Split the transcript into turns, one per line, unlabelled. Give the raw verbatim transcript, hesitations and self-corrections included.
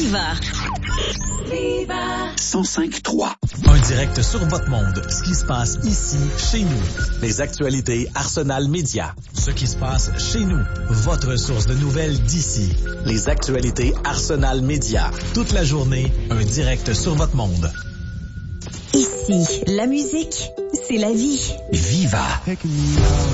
Viva. Viva.
cent cinq trois.
Un direct sur votre monde. Ce qui se passe ici, chez nous. Les actualités Arsenal Média. Ce qui se passe chez nous. Votre source de nouvelles d'ici. Les actualités Arsenal Média. Toute la journée, un direct sur votre monde.
Ici, la musique, c'est la vie.
Viva.